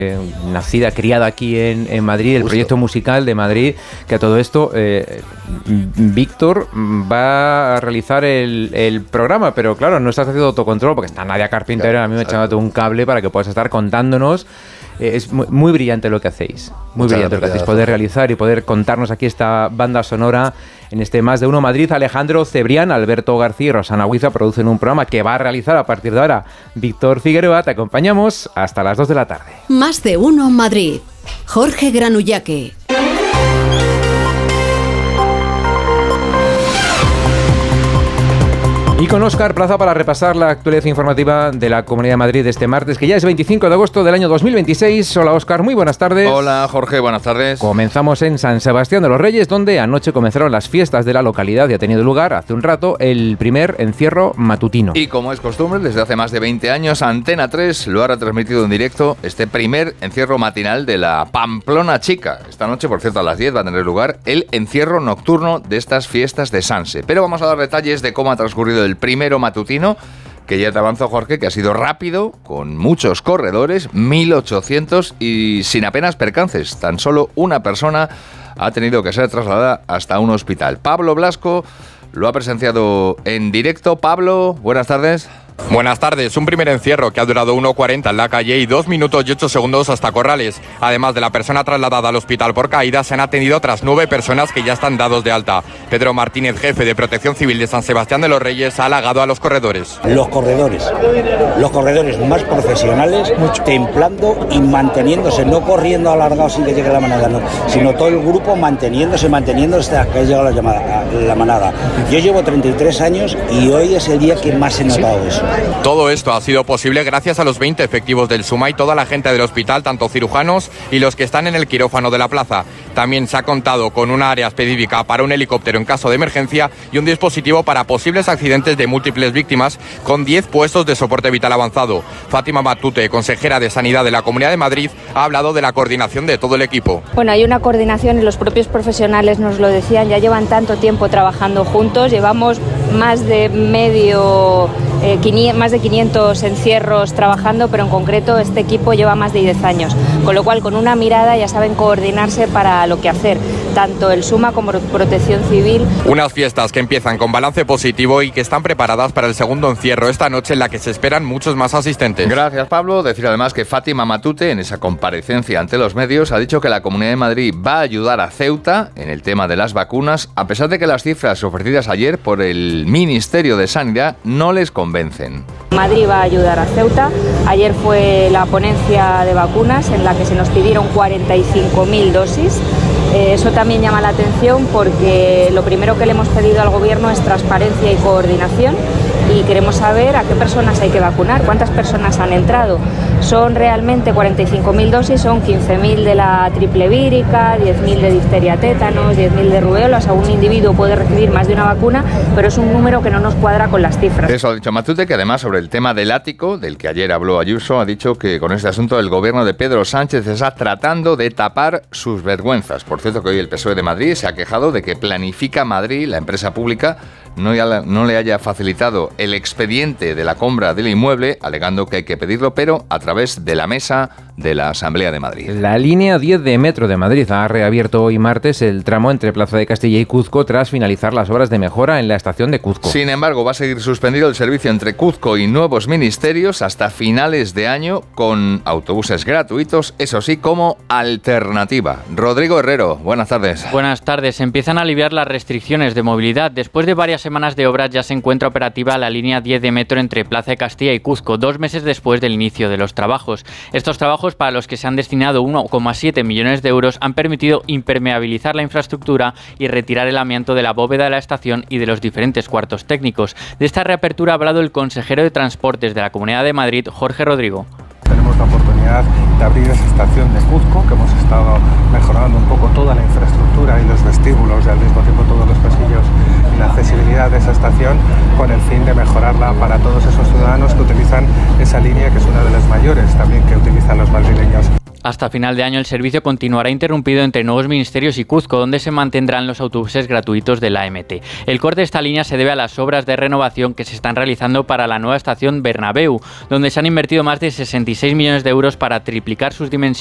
nacida, criada aquí en Madrid, el proyecto musical de Madrid, que a todo esto Víctor va a realizar el programa, pero claro, no estás haciendo autocontrol porque está Nadia Carpintero, a mí me echándote un cable para que puedas estar contándonos. Es muy brillante lo que hacéis, poder realizar y poder contarnos aquí esta banda sonora en este Más de Uno Madrid. Alejandro Cebrián, Alberto García y Rosana Huiza producen un programa que va a realizar a partir de ahora Víctor Figueroa. Te acompañamos hasta las 2 de la tarde. Más de Uno Madrid. Jorge Granullaque. Y con Óscar Plaza para repasar la actualidad informativa de la Comunidad de Madrid de este martes, que ya es 25 de agosto del año 2026. Hola Óscar, muy buenas tardes. Hola Jorge, buenas tardes. Comenzamos en San Sebastián de los Reyes, donde anoche comenzaron las fiestas de la localidad y ha tenido lugar hace un rato el primer encierro matutino. Y como es costumbre, desde hace más de 20 años, Antena 3 lo ha retransmitido en directo este primer encierro matinal de la Pamplona Chica. Esta noche, por cierto, a las 10 va a tener lugar el encierro nocturno de estas fiestas de Sanse. Pero vamos a dar detalles de cómo ha transcurrido el primero matutino, que ya te avanzo, Jorge, que ha sido rápido, con muchos corredores, 1.800 y sin apenas percances. Tan solo una persona ha tenido que ser trasladada hasta un hospital. Pablo Blasco lo ha presenciado en directo. Pablo, buenas tardes. Buenas tardes. Un primer encierro que ha durado 1:40 en la calle y 2 minutos y 8 segundos hasta Corrales. Además de la persona trasladada al hospital por caída, se han atendido otras 9 personas que ya están dados de alta. Pedro Martínez, jefe de Protección Civil de San Sebastián de los Reyes, ha halagado a los corredores. Los corredores más profesionales, templando y manteniéndose, no corriendo alargados sin que llegue la manada, no, sino todo el grupo manteniéndose hasta que haya llegado la manada. Yo llevo 33 años y hoy es el día que más he notado eso. Todo esto ha sido posible gracias a los 20 efectivos del SUMA y toda la gente del hospital, tanto cirujanos y los que están en el quirófano de la plaza. También se ha contado con una área específica para un helicóptero en caso de emergencia y un dispositivo para posibles accidentes de múltiples víctimas, con 10 puestos de soporte vital avanzado. Fátima Matute, consejera de Sanidad de la Comunidad de Madrid, ha hablado de la coordinación de todo el equipo. Bueno, hay una coordinación y los propios profesionales nos lo decían, ya llevan tanto tiempo trabajando juntos, llevamos más de 500 encierros trabajando, pero en concreto este equipo lleva más de 10 años, con lo cual con una mirada ya saben coordinarse para lo que hacer, tanto el SUMA como Protección Civil. Unas fiestas que empiezan con balance positivo y que están preparadas para el segundo encierro esta noche, en la que se esperan muchos más asistentes. Gracias, Pablo. Decir además que Fátima Matute, en esa comparecencia ante los medios, ha dicho que la Comunidad de Madrid va a ayudar a Ceuta en el tema de las vacunas, a pesar de que las cifras ofrecidas ayer por el Ministerio de Sanidad no les convencen. Madrid va a ayudar a Ceuta. Ayer fue la ponencia de vacunas en la que se nos pidieron 45.000 dosis. Eso también llama la atención porque lo primero que le hemos pedido al Gobierno es transparencia y coordinación y queremos saber a qué personas hay que vacunar, cuántas personas han entrado. Son realmente 45.000 dosis, son 15.000 de la triple vírica, 10.000 de difteria tétanos, 10.000 de rubéola. O sea, un individuo puede recibir más de una vacuna, pero es un número que no nos cuadra con las cifras. Eso ha dicho Matute, que además sobre el tema del ático, del que ayer habló Ayuso, ha dicho que con este asunto el Gobierno de Pedro Sánchez está tratando de tapar sus vergüenzas. Por cierto, que hoy el PSOE de Madrid se ha quejado de que Planifica Madrid, la empresa pública, no le haya facilitado el expediente de la compra del inmueble, alegando que hay que pedirlo, pero a través de la mesa de la Asamblea de Madrid. La línea 10 de Metro de Madrid ha reabierto hoy martes el tramo entre Plaza de Castilla y Cuzco tras finalizar las obras de mejora en la estación de Cuzco. Sin embargo, va a seguir suspendido el servicio entre Cuzco y nuevos ministerios hasta finales de año, con autobuses gratuitos, eso sí, como alternativa. Rodrigo Herrero, buenas tardes. Buenas tardes. Empiezan a aliviar las restricciones de movilidad. Después de varias semanas de obras ya se encuentra operativa la línea 10 de Metro entre Plaza de Castilla y Cuzco, 2 meses después del inicio de los trabajos. Estos trabajos, para los que se han destinado 1,7 millones de euros, han permitido impermeabilizar la infraestructura y retirar el amianto de la bóveda de la estación y de los diferentes cuartos técnicos. De esta reapertura ha hablado el consejero de Transportes de la Comunidad de Madrid, Jorge Rodrigo. Tenemos la oportunidad de abrir esa estación de Cuzco, que hemos estado mejorando un poco toda la infraestructura y los vestíbulos y al mismo tiempo todos los pasillos y la accesibilidad de esa estación, con el fin de mejorarla para todos esos ciudadanos que utilizan esa línea, que es una de las mayores también que utilizan los madrileños. Hasta final de año el servicio continuará interrumpido entre Nuevos Ministerios y Cuzco, donde se mantendrán los autobuses gratuitos de la AMT. El corte de esta línea se debe a las obras de renovación que se están realizando para la nueva estación Bernabéu, donde se han invertido más de 66 millones de euros para triplicar sus dimensiones